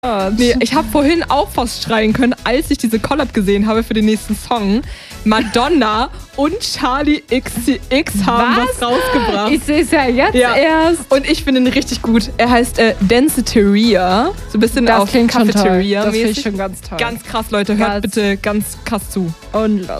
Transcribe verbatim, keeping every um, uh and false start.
Nee, ich habe vorhin auch fast schreien können, als ich diese Collab gesehen habe für den nächsten Song. Madonna und Charli X C X haben was, was rausgebracht. Ich sehe es ja jetzt ja. erst. Und ich finde ihn richtig gut. Er heißt äh, Danceteria. So ein bisschen das auf Cafeteria. Das finde ich schon ganz toll. Ganz krass, Leute. Hört ganz bitte ganz krass zu. Unlustig.